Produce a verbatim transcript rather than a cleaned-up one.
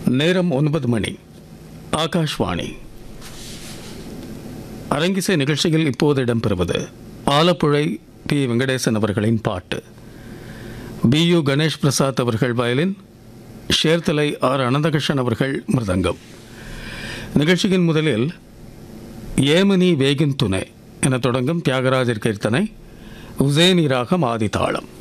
நேரம் ஒன்பது மணி. ஆகாஷ்வாணி. அரங்கிசை நிகழ்ச்சியில் இப்போது இடம்பெறுவது ஆலப்புழை பி வெங்கடேசன் அவர்களின் பாட்டு. பி யு கணேஷ் பிரசாத் அவர்கள் வயலின், ஷேர்தலை ஆர் அனந்தகிருஷ்ணன் அவர்கள் மிருதங்கம். நிகழ்ச்சியின் முதலில் ஏமனி வேகின் துணை என தொடங்கும் தியாகராஜர் கீர்த்தனை, உசேனி ராகம் ஆதி தாளம்.